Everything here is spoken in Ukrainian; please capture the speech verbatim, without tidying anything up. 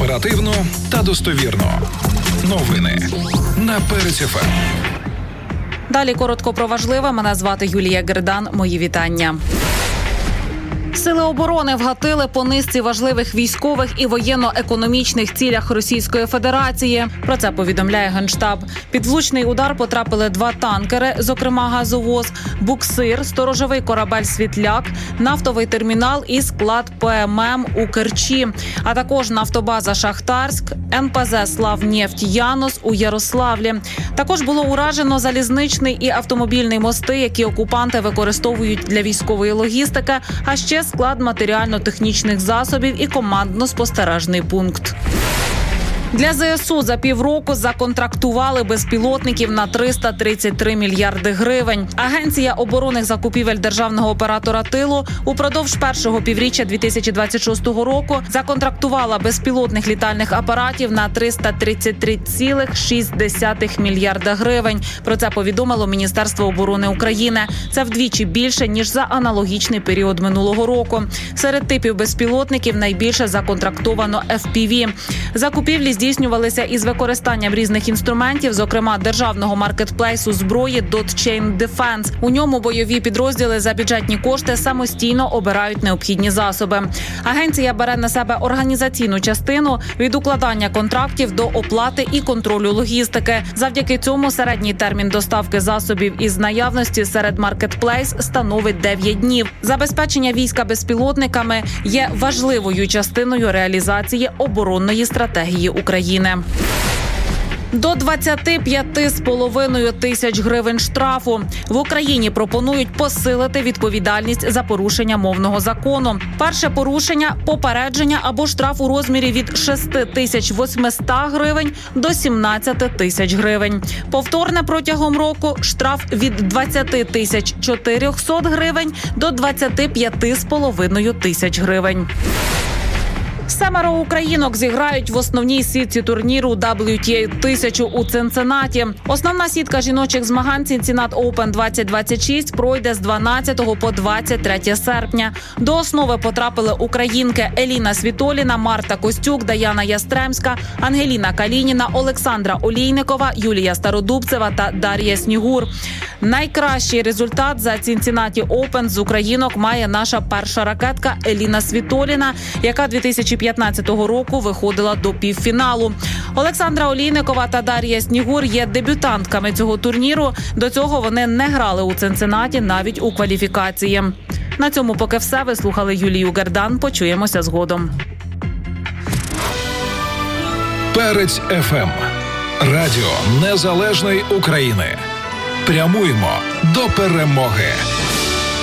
Оперативно та достовірно. Новини на Перець еф ем. Далі коротко про важливе. Мене звати Юлія Гердан. Мої вітання. Сили оборони вгатили по низці важливих військових і воєнно-економічних цілях Російської Федерації. Про це повідомляє Генштаб. Під влучний удар потрапили два танкери, зокрема газовоз, буксир, сторожовий корабель «Світляк», нафтовий термінал і склад Пе Ем Ем у Керчі, а також нафтобаза «Шахтарськ», Ен Пе Зе «Славнефть Янос» у Ярославлі. Також було уражено залізничний і автомобільний мости, які окупанти використовують для військової логістики, а ще склад матеріально-технічних засобів і командно-спостережний пункт. Для Зе Ес У за півроку законтрактували безпілотників на триста тридцять три мільярди гривень. Агенція оборонних закупівель державного оператора тилу упродовж першого півріччя дві тисячі двадцять шостого року законтрактувала безпілотних літальних апаратів на триста тридцять три цілих шість десятих мільярда гривень. Про це повідомило Міністерство оборони України. Це вдвічі більше, ніж за аналогічний період минулого року. Серед типів безпілотників найбільше законтрактовано Еф Пі Ві. Закупівлі здійснювалися із використанням різних інструментів, зокрема державного маркетплейсу зброї «Dotchain Defense». У ньому бойові підрозділи за бюджетні кошти самостійно обирають необхідні засоби. Агенція бере на себе організаційну частину від укладання контрактів до оплати і контролю логістики. Завдяки цьому середній термін доставки засобів із наявності серед маркетплейс становить дев'ять днів. Забезпечення війська безпілотниками є важливою частиною реалізації оборонної стратегії України. України. До двадцять п'ять з половиною тисяч гривень штрафу. В Україні пропонують посилити відповідальність за порушення мовного закону. Перше порушення – попередження або штраф у розмірі від шість тисяч восьмисот гривень до сімнадцять тисяч гривень. Повторне протягом року – штраф від двадцять тисяч чотирьохсот гривень до двадцять п'ять з половиною тисяч гривень. Семеро українок зіграють в основній сітці турніру дабл ю ті ей тисячу у Цинциннаті. Основна сітка жіночих змагань Cincinnati Open двадцять двадцять шість пройде з дванадцятого по двадцять третє серпня. До основи потрапили українки Еліна Світоліна, Марта Костюк, Даяна Ястремська, Ангеліна Калініна, Олександра Олійникова, Юлія Стародубцева та Дар'я Снігур. Найкращий результат за Cincinnati Open з українок має наша перша ракетка Еліна Світоліна, яка дві тисячі п'ятнадцятого року виходила до півфіналу. Олександра Олійникова та Дар'я Снігур є дебютантками цього турніру. До цього вони не грали у Цинциннаті навіть у кваліфікації. На цьому поки все. Ви слухали Юлію Гердан. Почуємося згодом. Перець еф ем. Радіо Незалежної України. Прямуємо до перемоги.